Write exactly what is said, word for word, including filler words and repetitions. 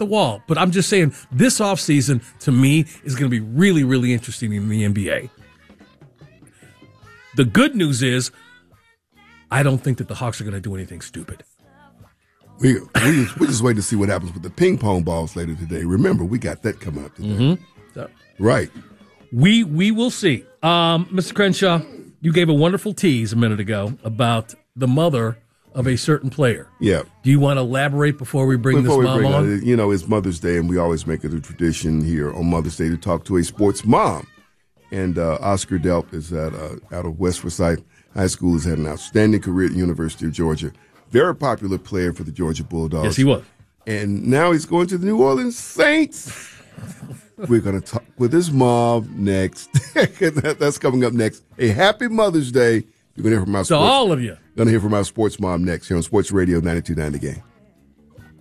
the wall. But I'm just saying this offseason, to me, is going to be really, really interesting in the N B A. The good news is I don't think that the Hawks are going to do anything stupid. We, we, just, we just wait to see what happens with the ping pong balls later today. Remember, we got that coming up today. Mm-hmm. So, right. We we will see. Um, Mister Crenshaw, you gave a wonderful tease a minute ago about the mother of a certain player. Yeah. Do you want to elaborate before we bring before this we mom bring on? on? You know, it's Mother's Day, and we always make it a tradition here on Mother's Day to talk to a sports mom. And uh, Oscar Delp is at, uh, out of West Forsyth High School. Has had an outstanding career at the University of Georgia. Very popular player for the Georgia Bulldogs. Yes, he was. And now he's going to the New Orleans Saints. We're going to talk with his mom next. That's coming up next. A happy Mother's Day. You're going to hear from our to sports, all of you. Going to hear from our sports mom next here on Sports Radio ninety-two point nine The Game.